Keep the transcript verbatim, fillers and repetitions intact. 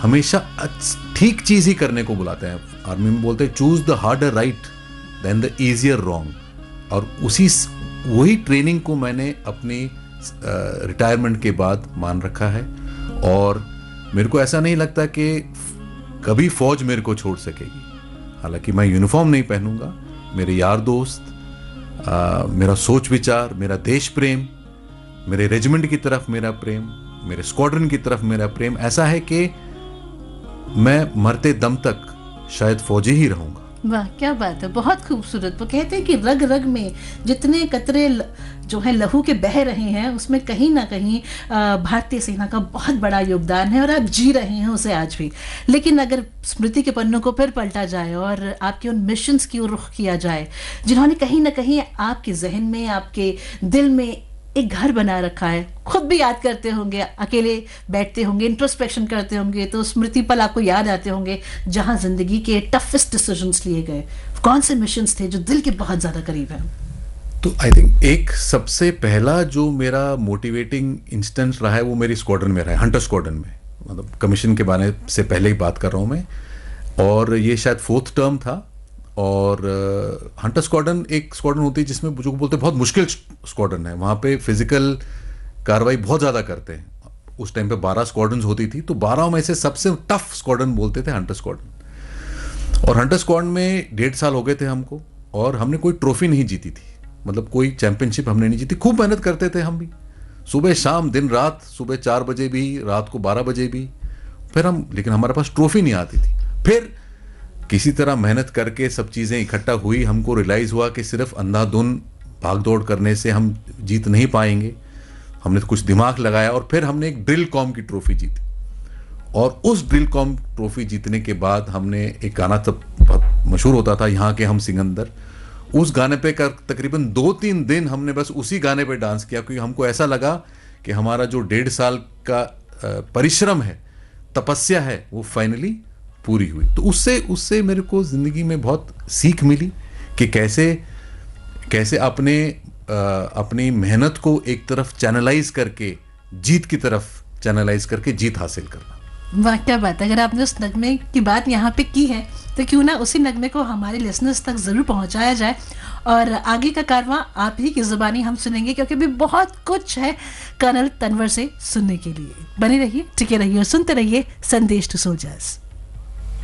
हमेशा ठीक चीज़ ही करने को बुलाते हैं। आर्मी में बोलते हैं choose the harder right then the easier wrong, और उसी वही ट्रेनिंग को मैंने अपनी रिटायरमेंट के बाद मान रखा है। और मेरे को ऐसा नहीं लगता कि कभी फौज मेरे को छोड़ सकेगी। हालांकि मैं यूनिफॉर्म नहीं पहनूंगा, मेरे यार दोस्त, आ, मेरा सोच विचार, मेरा देश प्रेम, मेरे रेजिमेंट की तरफ मेरा प्रेम, मेरे स्क्वाड्रन की तरफ मेरा प्रेम ऐसा है कि मैं मरते दम तक शायद फौजी ही रहूंगा। वाह क्या बात है, बहुत खूबसूरत। वो कहते हैं कि रग रग में जितने कतरे जो है लहू के बह रहे हैं उसमें कहीं ना कहीं भारतीय सेना का बहुत बड़ा योगदान है, और आप जी रहे हैं उसे आज भी। लेकिन अगर स्मृति के पन्नों को फिर पलटा जाए और आपके उन मिशंस की ओर रुख किया जाए जिन्होंने कहीं ना कहीं आपके जहन में, आपके दिल में एक घर बना रखा है, खुद भी याद करते होंगे, अकेले बैठते होंगे, इंट्रोस्पेक्शन करते होंगे, तो स्मृति पल आपको याद आते होंगे जहां जिंदगी के टफेस्ट डिसीजंस लिए गए। कौन से मिशंस थे जो दिल के बहुत ज्यादा करीब हैं? तो आई थिंक एक सबसे पहला जो मेरा मोटिवेटिंग इंस्टेंस रहा है वो मेरी स्क्वाड्रन में रहा है, हंटर स्क्वाड्रन में। मतलब कमीशन के बारे से पहले ही बात कर रहा हूँ मैं, और ये शायद फोर्थ टर्म था। और हंटर स्क्वाड्रन एक स्क्वाड्रन होती है जिसमें जो बोलते हैं बहुत मुश्किल स्क्वाड्रन है, वहाँ पे फिजिकल कार्रवाई बहुत ज़्यादा करते हैं। उस टाइम पे बारह स्क्वाड्रन होती थी, तो बारह में से सबसे टफ स्क्वाड्रन बोलते थे हंटर स्क्वाड्रन। और हंटर स्क्वाड्रन में डेढ़ साल हो गए थे हमको, और हमने कोई ट्रॉफी नहीं जीती थी, मतलब कोई चैंपियनशिप हमने नहीं जीती। खूब मेहनत करते थे हम भी, सुबह शाम दिन रात, सुबह चार बजे भी, रात को बारह बजे भी, फिर हम, लेकिन हमारे पास ट्रॉफी नहीं आती थी। फिर किसी तरह मेहनत करके सब चीज़ें इकट्ठा हुई, हमको रियलाइज़ हुआ कि सिर्फ अंधाधुन भाग दौड़ करने से हम जीत नहीं पाएंगे। हमने कुछ दिमाग लगाया और फिर हमने एक ड्रिल कॉम की ट्रॉफी जीती। और उस ड्रिल कॉम ट्रॉफी जीतने के बाद हमने एक गाना तब बहुत मशहूर होता था, यहाँ के हम सिकंदर, उस गाने पे कर तकरीबन दो तीन दिन हमने बस उसी गाने पे डांस किया, क्योंकि हमको ऐसा लगा कि हमारा जो डेढ़ साल का परिश्रम है, तपस्या है, वो फाइनली पूरी हुई। तो उससे उससे मेरे को ज़िंदगी में बहुत सीख मिली कि कैसे कैसे अपने आ, अपनी मेहनत को एक तरफ चैनलाइज करके जीत की तरफ चैनलाइज करके जीत हासिल करना। वाह क्या बात है। अगर आपने उस नगमे की बात यहाँ पे की है तो क्यों ना उसी नगमे को हमारे लिसनर्स तक ज़रूर पहुँचाया जाए, और आगे का कारवां आप ही की ज़ुबानी हम सुनेंगे, क्योंकि भी बहुत कुछ है कर्नल तनवर से सुनने के लिए। बने रहिए, टिके रहिए और सुनते रहिए संदेश टू सोल्जर्स।